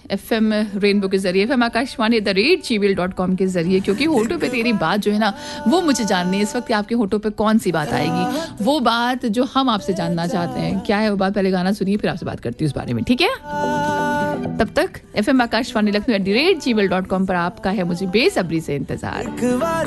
FM rainbow के जरिए, FM Akashvani @gmail.com के जरिए, क्योंकि होठों पे तेरी बात जो है ना वो मुझे जाननी है। इस वक्त आपके होठों पे कौन सी बात आएगी, वो बात जो हम आपसे जानना चाहते हैं क्या है वो बात। पहले गाना सुनिए फिर आपसे बात करती हूँ उस बारे में, ठीक है? तब तक FM आकाशवाणी लखनऊ @gmail.com पर आपका है मुझे बेसब्री से इंतजार।